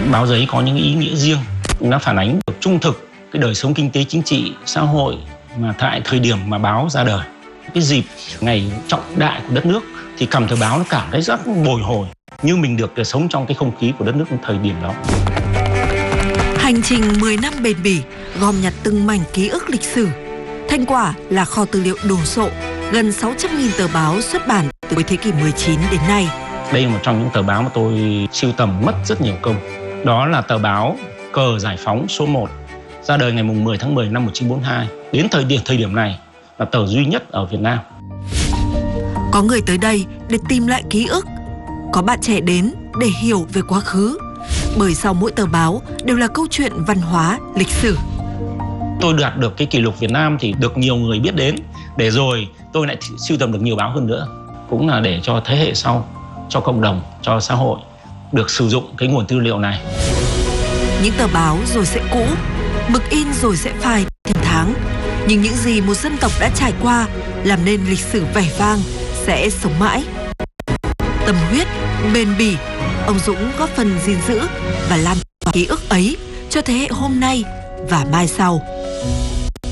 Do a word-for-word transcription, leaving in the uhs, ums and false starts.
Báo giấy có những ý nghĩa riêng, nó phản ánh được trung thực cái đời sống kinh tế chính trị, xã hội mà tại thời điểm mà báo ra đời. Cái dịp ngày trọng đại của đất nước thì cầm tờ báo nó cảm thấy rất bồi hồi, như mình được sống trong cái không khí của đất nước thời điểm đó. Hành trình mười năm bền bỉ, gom nhặt từng mảnh ký ức lịch sử. Thành quả là kho tư liệu đồ sộ, gần sáu trăm nghìn tờ báo xuất bản từ cuối thế kỷ mười chín đến nay. Đây là một trong những tờ báo mà tôi sưu tầm mất rất nhiều công. Đó là tờ báo Cờ Giải Phóng số một, ra đời ngày mười tháng mười năm một nghìn chín trăm bốn mươi hai. Đến thời điểm thời điểm này là tờ duy nhất ở Việt Nam. Có người tới đây để tìm lại ký ức, có bạn trẻ đến để hiểu về quá khứ. Bởi sau mỗi tờ báo đều là câu chuyện văn hóa, lịch sử. Tôi đạt được cái kỷ lục Việt Nam thì được nhiều người biết đến, để rồi tôi lại sưu tầm được nhiều báo hơn nữa. Cũng là để cho thế hệ sau, cho cộng đồng, cho xã hội được sử dụng cái nguồn tư liệu này. Những tờ báo rồi sẽ cũ, mực in rồi sẽ phai theo tháng. Nhưng những gì một dân tộc đã trải qua làm nên lịch sử vẻ vang sẽ sống mãi. Tâm huyết, bền bỉ, ông Dũng góp phần gìn giữ và lan tỏa ký ức ấy cho thế hệ hôm nay và mai sau.